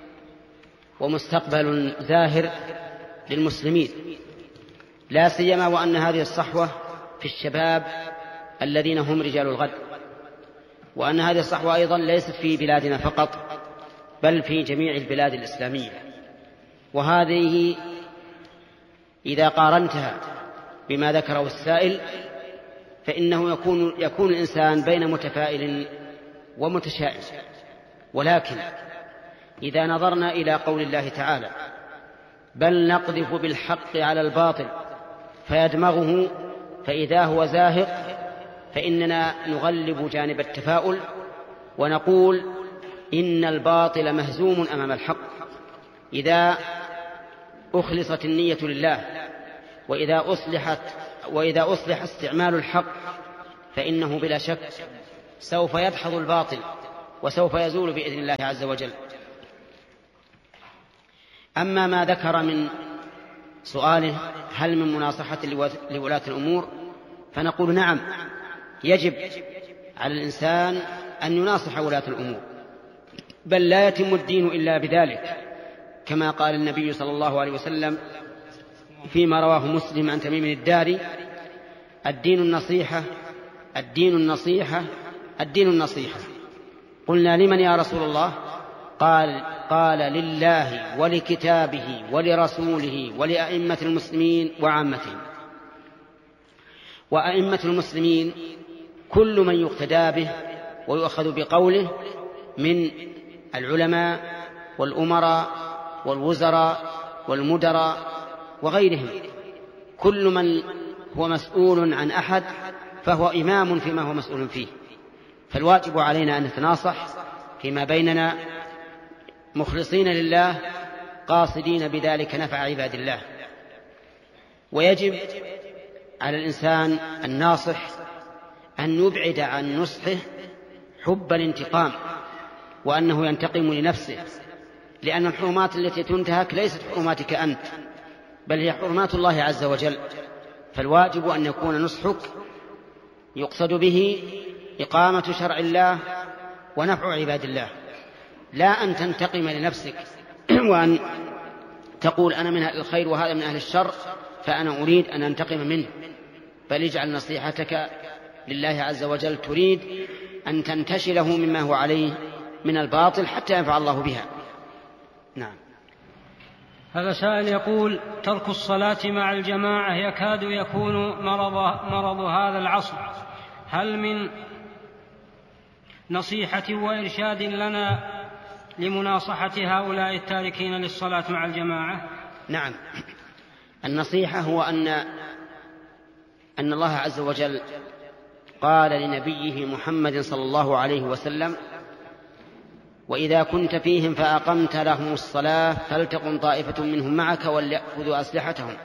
ومستقبل زاهر للمسلمين، لا سيما وأن هذه الصحوة في الشباب الذين هم رجال الغد، وأن هذه الصحوة أيضا ليست في بلادنا فقط بل في جميع البلاد الإسلامية. وهذه إذا قارنتها بما ذكره السائل فإنه يكون الإنسان بين متفائل ومتشائم. ولكن إذا نظرنا إلى قول الله تعالى: بل نقذف بالحق على الباطل فيدمغه فإذا هو زاهق، فإننا نغلب جانب التفاؤل ونقول إن الباطل مهزوم أمام الحق إذا أخلصت النية لله وإذا أصلح استعمال الحق فإنه بلا شك سوف يدحض الباطل وسوف يزول بإذن الله عز وجل. أما ما ذكر من سؤاله هل من مناصحة لولاة الأمور، فنقول نعم، يجب على الإنسان أن يناصح ولاة الأمور، بل لا يتم الدين إلا بذلك، كما قال النبي صلى الله عليه وسلم فيما رواه مسلم عن تميم الداري: الدين النصيحة، الدين النصيحة، الدين النصيحة. قلنا: لمن يا رسول الله؟ قال لله ولكتابه ولرسوله ولأئمة المسلمين وعامتهم. وأئمة المسلمين كل من يقتدى به ويؤخذ بقوله من العلماء والأمراء والوزراء والمدراء وغيرهم، كل من هو مسؤول عن أحد فهو إمام فيما هو مسؤول فيه. فالواجب علينا أن نتناصح فيما بيننا مخلصين لله قاصدين بذلك نفع عباد الله. ويجب على الإنسان الناصح أن يبعد عن نصحه حب الانتقام، وأنه ينتقم لنفسه، لأن الحرمات التي تنتهك ليست حرماتك أنت، بل هي حرمات الله عز وجل. فالواجب أن يكون نصحك يقصد به إقامة شرع الله ونفع عباد الله، لا أن تنتقم لنفسك وأن تقول أنا من أهل الخير وهذا من أهل الشر فأنا أريد أن أنتقم منه، بل اجعل نصيحتك لله عز وجل تريد أن تنتشله مما هو عليه من الباطل حتى ينفع الله بها. نعم. هذا سائل يقول: ترك الصلاة مع الجماعة يكاد يكون مرض هذا العصر، هل من نصيحة وإرشاد لنا لمناصحة هؤلاء التاركين للصلاة مع الجماعة؟ نعم، النصيحة هو أن الله عز وجل قال لنبيه محمد صلى الله عليه وسلم: وإذا كنت فيهم فأقمت لهم الصلاة فلتقم طائفة منهم معك وليأخذوا أسلحتهم،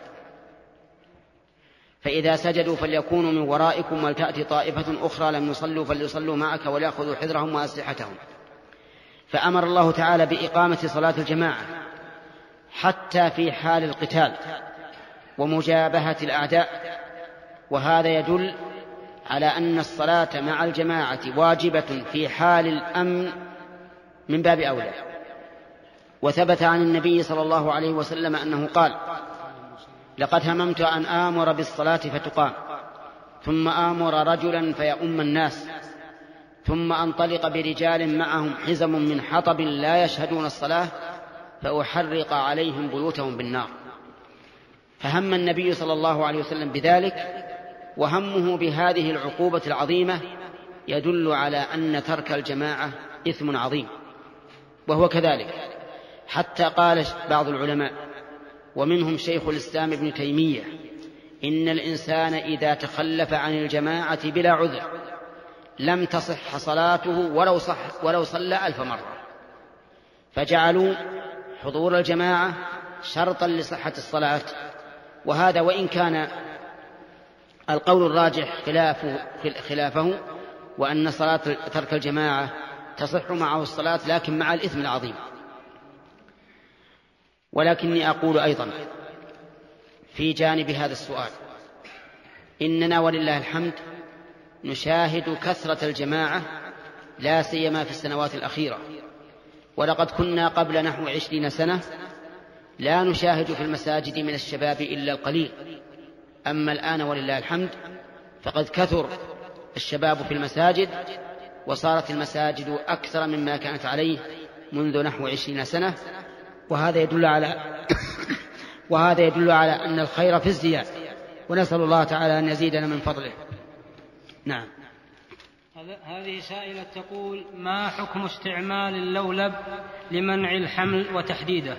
فإذا سجدوا فليكونوا من ورائكم ولتأتي طائفة أخرى لم يصلوا فليصلوا معك وليأخذوا حذرهم وأسلحتهم. فأمر الله تعالى بإقامة صلاة الجماعة حتى في حال القتال ومجابهة الأعداء، وهذا يدل على أن الصلاة مع الجماعة واجبة في حال الأمن من باب أولى. وثبت عن النبي صلى الله عليه وسلم أنه قال: لقد هممت أن آمر بالصلاة فتقام، ثم آمر رجلا فيؤم الناس، ثم أنطلق برجال معهم حزم من حطب لا يشهدون الصلاة فأحرق عليهم بيوتهم بالنار. فهم النبي صلى الله عليه وسلم بذلك، وهمه بهذه العقوبة العظيمة يدل على أن ترك الجماعة إثم عظيم، وهو كذلك. حتى قال بعض العلماء ومنهم شيخ الإسلام ابن تيمية: إن الإنسان إذا تخلف عن الجماعة بلا عذر لم تصح صلاته ولو صلى 1000 مرة. فجعلوا حضور الجماعة شرطا لصحة الصلاة، وهذا وإن كان القول الراجح خلافه، وأن صلاة ترك الجماعة تصح معه الصلاة لكن مع الإثم العظيم. ولكني أقول أيضا في جانب هذا السؤال إننا ولله الحمد نشاهد كثرة الجماعة لا سيما في السنوات الأخيرة، ولقد كنا قبل نحو 20 سنة لا نشاهد في المساجد من الشباب إلا القليل. أما الآن ولله الحمد فقد كثر الشباب في المساجد، وصارت المساجد أكثر مما كانت عليه منذ نحو 20 سنة، وهذا يدل على أن الخير في الزيادة، ونسأل الله تعالى أن يزيدنا من فضله. نعم. هذه سائلة تقول: ما حكم استعمال اللولب لمنع الحمل وتحديده؟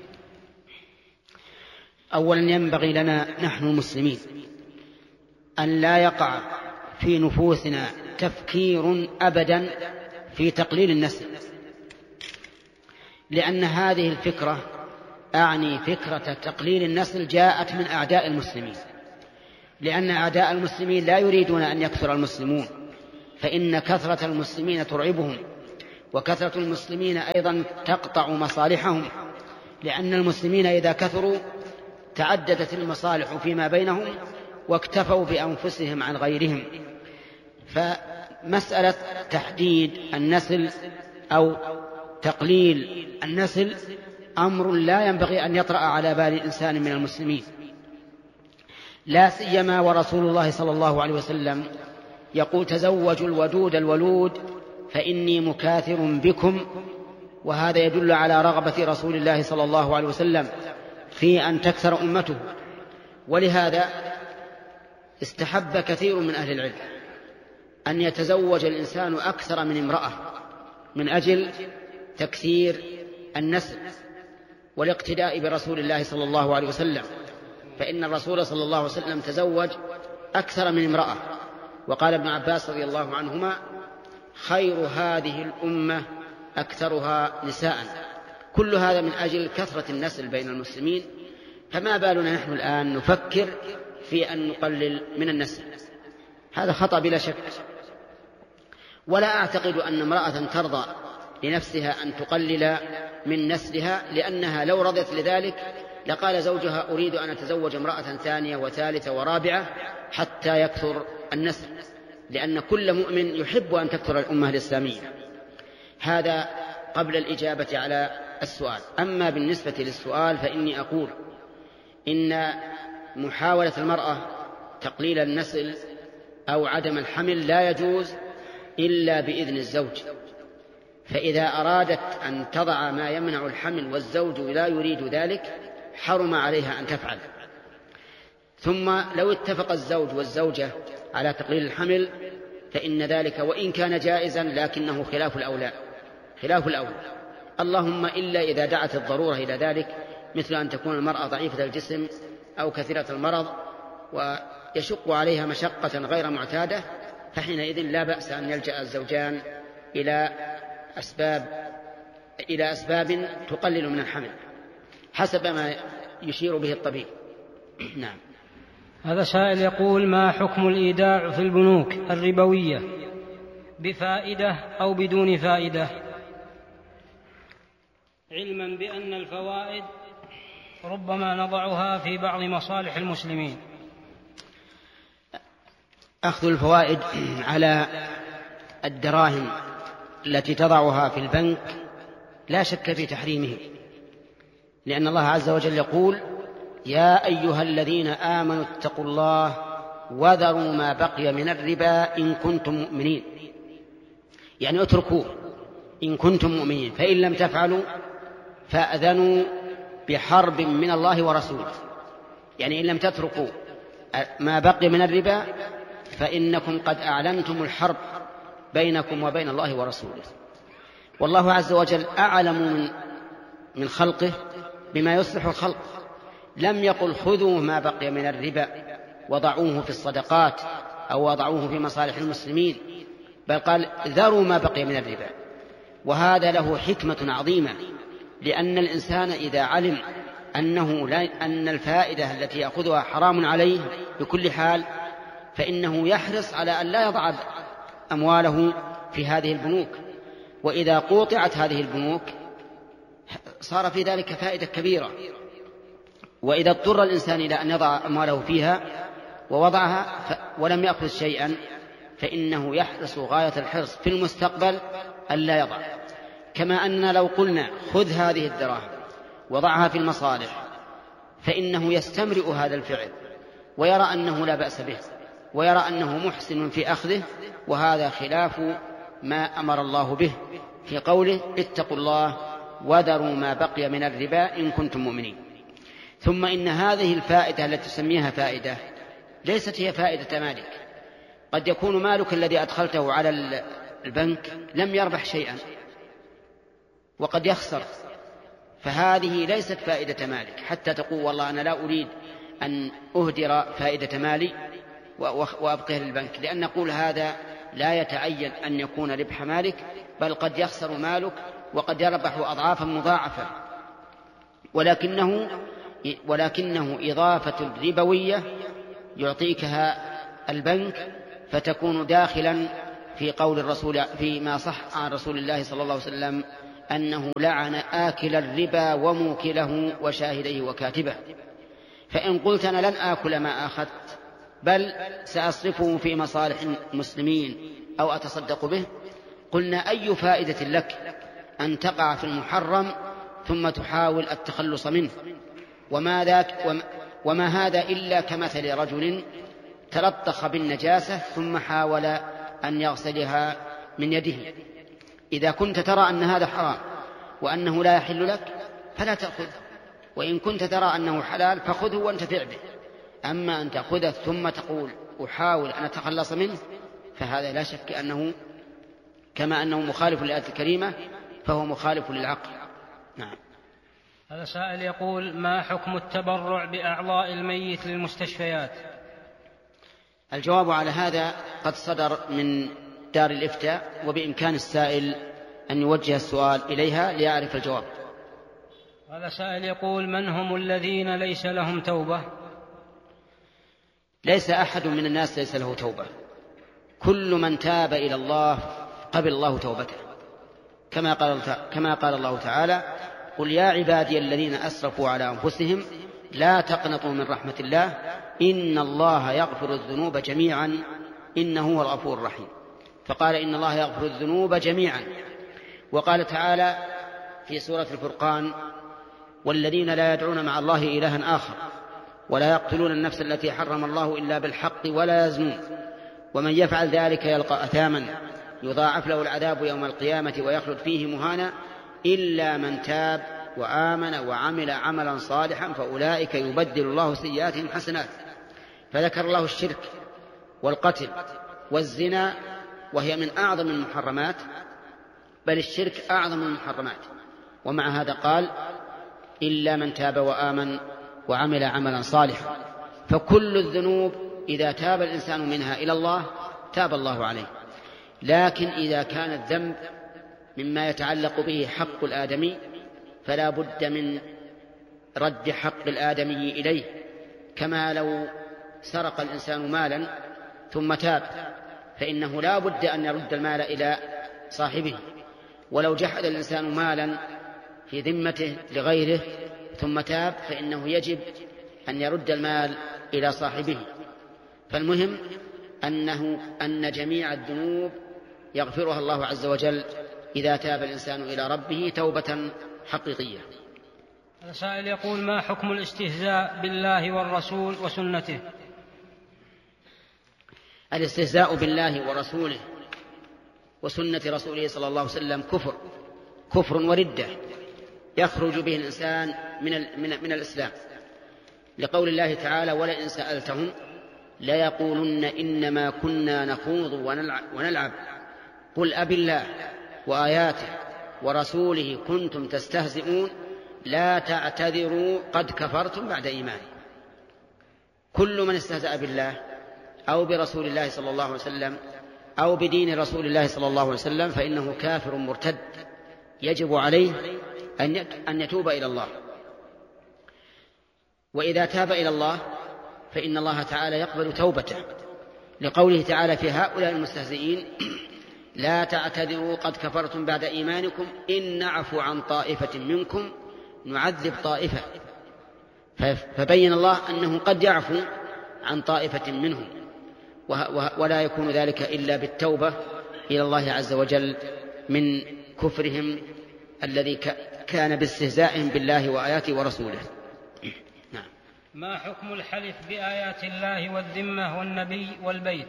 أولا ينبغي لنا نحن المسلمين أن لا يقع في نفوسنا تفكير أبدا في تقليل النسل، لأن هذه الفكرة أعني فكرة تقليل النسل جاءت من أعداء المسلمين، لأن أعداء المسلمين لا يريدون أن يكثر المسلمون، فإن كثرة المسلمين ترعبهم، وكثرة المسلمين أيضا تقطع مصالحهم، لأن المسلمين إذا كثروا تعددت المصالح فيما بينهم واكتفوا بأنفسهم عن غيرهم. فمسألة تحديد النسل أو تقليل النسل أمر لا ينبغي أن يطرأ على بال الإنسان من المسلمين، لا سيما ورسول الله صلى الله عليه وسلم يقول: تزوجوا الودود الولود فإني مكاثر بكم، وهذا يدل على رغبة رسول الله صلى الله عليه وسلم في أن تكثر أمته. ولهذا استحب كثير من أهل العلم أن يتزوج الإنسان أكثر من امرأة من أجل تكثير النسل والاقتداء برسول الله صلى الله عليه وسلم، فإن الرسول صلى الله عليه وسلم تزوج أكثر من امرأة. وقال ابن عباس رضي الله عنهما: خير هذه الأمة أكثرها نساء. كل هذا من أجل كثرة النسل بين المسلمين، فما بالنا نحن الآن نفكر في أن نقلل من النسل؟ هذا خطأ بلا شك. ولا أعتقد أن امرأة ترضى لنفسها أن تقلل من نسلها، لأنها لو رضت لذلك لقال زوجها: أريد أن أتزوج امرأة ثانية وثالثة ورابعة حتى يكثر النسل، لأن كل مؤمن يحب أن تكثر الأمة الإسلامية. هذا قبل الإجابة على السؤال. أما بالنسبة للسؤال فإني أقول إن محاولة المرأة تقليل النسل أو عدم الحمل لا يجوز إلا بإذن الزوج، فإذا أرادت أن تضع ما يمنع الحمل والزوج لا يريد ذلك حرم عليها أن تفعل. ثم لو اتفق الزوج والزوجة على تقليل الحمل فإن ذلك وإن كان جائزا لكنه خلاف الأولى، اللهم إلا إذا دعت الضرورة إلى ذلك، مثل أن تكون المرأة ضعيفة الجسم أو كثيرة المرض ويشق عليها مشقة غير معتادة، فحينئذ لا بأس أن يلجأ الزوجان إلى أسباب تقلل من الحمل حسب ما يشير به الطبيب. نعم. هذا سائل يقول: ما حكم الإيداع في البنوك الربوية بفائدة أو بدون فائدة، علما بأن الفوائد ربما نضعها في بعض مصالح المسلمين؟ أخذ الفوائد على الدراهم التي تضعها في البنك لا شك في تحريمه، لأن الله عز وجل يقول: يا أيها الذين آمنوا اتقوا الله وذروا ما بقي من الربا إن كنتم مؤمنين، يعني اتركوه إن كنتم مؤمنين، فإن لم تفعلوا فأذنوا بحرب من الله ورسوله. يعني إن لم تتركوا ما بقي من الربا فإنكم قد أعلنتم الحرب بينكم وبين الله ورسوله. والله عز وجل أعلم من خلقه بما يصلح الخلق، لم يقل خذوا ما بقي من الربا وضعوه في الصدقات أو وضعوه في مصالح المسلمين، بل قال ذروا ما بقي من الربا. وهذا له حكمة عظيمة، لأن الإنسان إذا علم أن الفائدة التي يأخذها حرام عليه بكل حال فإنه يحرص على أن لا يضع أمواله في هذه البنوك، وإذا قوطعت هذه البنوك صار في ذلك فائدة كبيرة. وإذا اضطر الإنسان إلى أن يضع أمواله فيها ووضعها ولم يأخذ شيئا فإنه يحرص غاية الحرص في المستقبل ألا يضع. كما أننا لو قلنا خذ هذه الدراهم وضعها في المصالح فإنه يستمرئ هذا الفعل ويرى أنه لا بأس به ويرى أنه محسن في أخذه، وهذا خلاف ما أمر الله به في قوله اتقوا الله وذروا ما بقي من الربا إن كنتم مؤمنين. ثم إن هذه الفائدة التي تسميها فائدة ليست هي فائدة مالك، قد يكون مالك الذي أدخلته على البنك لم يربح شيئا وقد يخسر، فهذه ليست فائدة مالك حتى تقول والله أنا لا أريد أن أهدر فائدة مالي وأبقيه للبنك، لأن نقول هذا لا يتعين أن يكون ربح مالك، بل قد يخسر مالك وقد يربح أضعافا مضاعفة. ولكنه إضافة ربوية يعطيكها البنك، فتكون داخلا في قول الرسول فيما صح عن رسول الله صلى الله عليه وسلم أنه لعن آكل الربا وموكله وشاهديه وكاتبه. فإن قلت أنا لن آكل ما أخذت بل سأصرفه في مصالح المسلمين أو أتصدق به، قلنا أي فائدة لك أن تقع في المحرم ثم تحاول التخلص منه؟ وما هذا إلا كمثل رجل تلطخ بالنجاسة ثم حاول أن يغسلها من يده. إذا كنت ترى أن هذا حرام وأنه لا يحل لك فلا تأخذ، وإن كنت ترى أنه حلال فخذه وانتفع به. أما أن تأخذه ثم تقول أحاول أن أتخلص منه فهذا لا شك أنه كما أنه مخالف للآية الكريمة فهو مخالف للعقل. نعم. هذا سائل يقول: ما حكم التبرع بأعضاء الميت للمستشفيات؟ الجواب على هذا قد صدر من دار الإفتاء، وبإمكان السائل أن يوجه السؤال إليها ليعرف الجواب. هذا سائل يقول: من هم الذين ليس لهم توبة؟ ليس أحد من الناس ليس له توبة، كل من تاب إلى الله قبل الله توبته، كما قال الله تعالى: قل يا عبادي الذين أسرفوا على أنفسهم لا تقنطوا من رحمة الله إن الله يغفر الذنوب جميعا إنه هو الغفور الرحيم. فقال إن الله يغفر الذنوب جميعا. وقال تعالى في سورة الفرقان: والذين لا يدعون مع الله إلها آخر ولا يقتلون النفس التي حرم الله إلا بالحق ولا يزنون ومن يفعل ذلك يلقى أثاما يضاعف له العذاب يوم القيامة ويخلد فيه مهانا إلا من تاب وآمن وعمل عملا صالحا فأولئك يبدل الله سيئاتهم حسنات. فذكر الله الشرك والقتل والزنا، وهي من أعظم المحرمات، بل الشرك أعظم المحرمات، ومع هذا قال: إلا من تاب وآمن وعمل عملا صالحا. فكل الذنوب إذا تاب الإنسان منها إلى الله تاب الله عليه، لكن إذا كان الذنب مما يتعلق به حق الآدمي فلا بد من رد حق الآدمي إليه، كما لو سرق الإنسان مالا ثم تاب فإنه لا بد أن يرد المال إلى صاحبه، ولو جحد الإنسان مالا في ذمته لغيره ثم تاب فإنه يجب أن يرد المال إلى صاحبه. فالمهم أن جميع الذنوب يغفرها الله عز وجل إذا تاب الإنسان إلى ربه توبة حقيقية. السائل يقول: ما حكم الاستهزاء بالله والرسول وسنته؟ الاستهزاء بالله ورسوله وسنة رسوله صلى الله عليه وسلم كفر وردة يخرج به الإنسان من الإسلام، لقول الله تعالى: ولئن سألتهم ليقولن إنما كنا نخوض ونلعب قل أبالله وآياته ورسوله كنتم تستهزئون لا تعتذروا قد كفرتم بعد إيمانكم. كل من استهزأ بالله أو برسول الله صلى الله عليه وسلم أو بدين رسول الله صلى الله عليه وسلم فإنه كافر مرتد، يجب عليه أن يتوب إلى الله. وإذا تاب إلى الله فإن الله تعالى يقبل توبته، لقوله تعالى في هؤلاء المستهزئين: لا تعتذروا قد كفرتم بعد إيمانكم إن نعفو عن طائفة منكم نعذب طائفة. فبين الله أنه قد يعفو عن طائفة منهم، ولا يكون ذلك إلا بالتوبة إلى الله عز وجل من كفرهم الذي كان باستهزائهم بالله وآياته ورسوله. نعم. ما حكم الحلف بآيات الله والذمة والنبي والبيت؟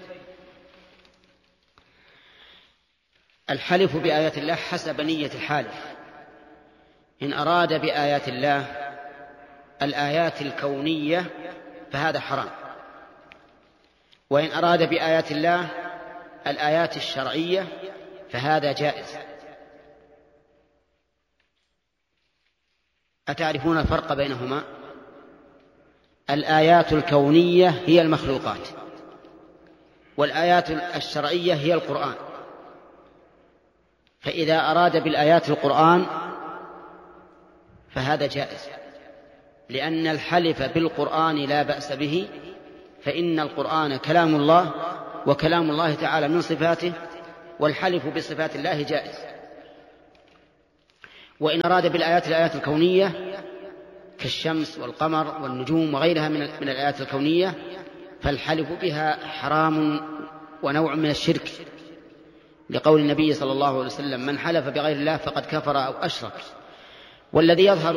الحلف بآيات الله حسب نية الحالف. إن أراد بآيات الله الآيات الكونية فهذا حرام، وإن أراد بآيات الله الآيات الشرعية فهذا جائز. أتعرفون الفرق بينهما؟ الآيات الكونية هي المخلوقات، والآيات الشرعية هي القرآن. فإذا أراد بالآيات القرآن فهذا جائز، لأن الحلف بالقرآن لا بأس به، فإن القرآن كلام الله، وكلام الله تعالى من صفاته، والحلف بصفات الله جائز. وإن أراد بالآيات الآيات الكونية كالشمس والقمر والنجوم وغيرها من الآيات الكونية فالحلف بها حرام ونوع من الشرك، لقول النبي صلى الله عليه وسلم: من حلف بغير الله فقد كفر أو أشرك. والذي يظهر